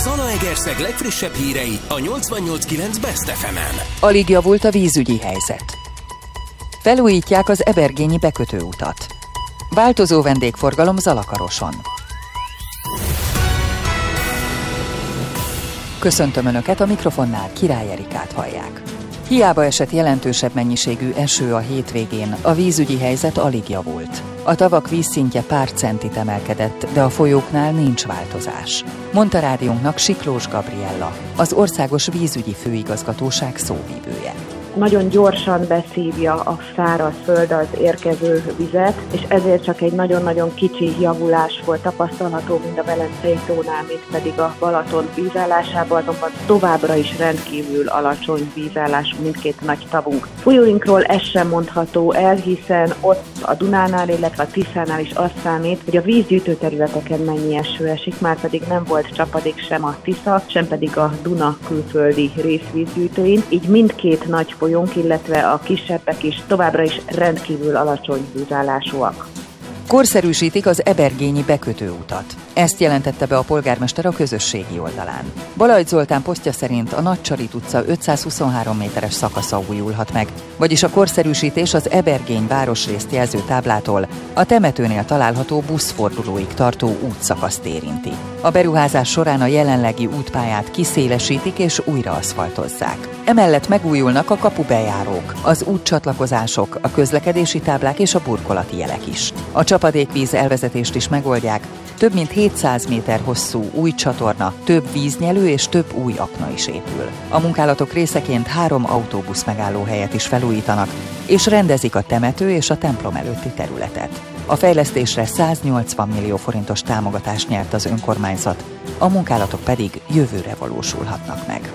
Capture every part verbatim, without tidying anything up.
Zalaegerszeg legfrissebb hírei a nyolcvannyolc kilenc Best ef emen. Alig javult a vízügyi helyzet. Felújítják az ebergényi bekötőutat. Változó vendégforgalom Zalakaroson. Köszöntöm Önöket, a mikrofonnál Király Erikát hallják. Hiába esett jelentősebb mennyiségű eső a hétvégén, a vízügyi helyzet alig javult. A tavak vízszintje pár centit emelkedett, de a folyóknál nincs változás, mondta rádiónknak Siklós Gabriella, az Országos Vízügyi Főigazgatóság szóvivője. Nagyon gyorsan beszívja a száraz föld az érkező vizet, és ezért csak egy nagyon-nagyon kicsi javulás volt tapasztalható, mind a Velencei tónál, mint pedig a Balaton vízállásában, azonban továbbra is rendkívül alacsony vízállású mindkét nagy tavunk. Folyóinkról ez sem mondható el, hiszen ott a Dunánál, illetve a Tiszánál is azt számít, hogy a vízgyűjtő területeken mennyi eső esik, már pedig nem volt csapadék sem a Tisza, sem pedig a Duna külföldi részvízgyűjtőin, így mindkét nagy folyónk, illetve a kisebbek is továbbra is rendkívül alacsony vízállásúak. Korszerűsítik az ebergényi bekötőutat. Ezt jelentette be a polgármester a közösségi oldalán. Balajt Zoltán posztja szerint a Nagycsarit utca ötszázhuszonhárom méteres szakasza újulhat meg, vagyis a korszerűsítés az Ebergény városrészt jelző táblától a temetőnél található buszfordulóig tartó útszakaszt érinti. A beruházás során a jelenlegi útpályát kiszélesítik és újra aszfaltozzák. Emellett megújulnak a kapubejárók, az útcsatlakozások, a közlekedési táblák és a burkolati jelek is. A csapadékvíz elvezetést is megoldják, több mint hétszáz méter hosszú új csatorna, több víznyelő és több új akna is épül. A munkálatok részeként három autóbusz megállóhelyet is felújítanak, és rendezik a temető és a templom előtti területet. A fejlesztésre száznyolcvan millió forintos támogatást nyert az önkormányzat, a munkálatok pedig jövőre valósulhatnak meg.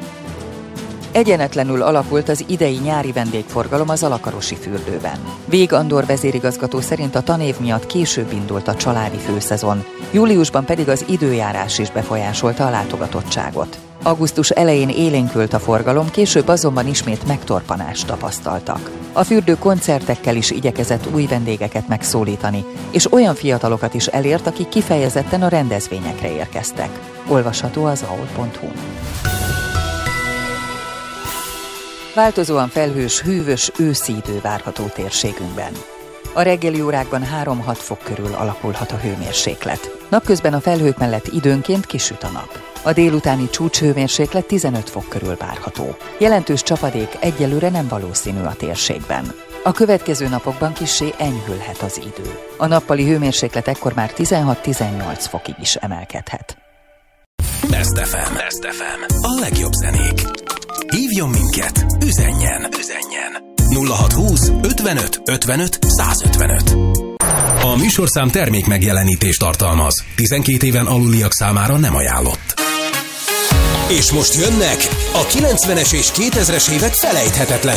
Egyenetlenül alakult az idei nyári vendégforgalom az Zalakarosi fürdőben. Vég Andor vezérigazgató szerint a tanév miatt később indult a családi főszezon, júliusban pedig az időjárás is befolyásolta a látogatottságot. Augusztus elején élénkült a forgalom, később azonban ismét megtorpanást tapasztaltak. A fürdő koncertekkel is igyekezett új vendégeket megszólítani, és olyan fiatalokat is elért, akik kifejezetten a rendezvényekre érkeztek. Olvasható az a o l pont hu-n. Változóan felhős, hűvös őszi idő várható térségünkben. A reggeli órákban három-hat fok körül alakulhat a hőmérséklet. Napközben a felhők mellett időnként kisüt a nap. A délutáni csúcshőmérséklet tizenöt fok körül várható. Jelentős csapadék egyelőre nem valószínű a térségben. A következő napokban kissé enyhülhet az idő. A nappali hőmérséklet ekkor már tizenhat-tizennyolc fokig is emelkedhet. Best ef em. Best ef em. A legjobb zenék. Hívjon minket, üzenjen, üzenjen. nulla hatszázhúsz ötvenöt ötvenöt százötvenöt. A műsorszám termék megjelenítést tartalmaz. tizenkét éven aluliak számára nem ajánlott. És most jönnek a kilencvenes és kétezres évek felejthetetlen